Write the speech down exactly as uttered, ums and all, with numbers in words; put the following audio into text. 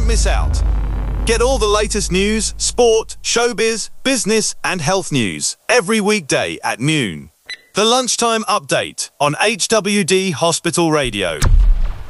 Don't miss out. Get all the latest news, sport, showbiz, business and health news every weekday at noon. The Lunchtime Update on H W D Hospital Radio.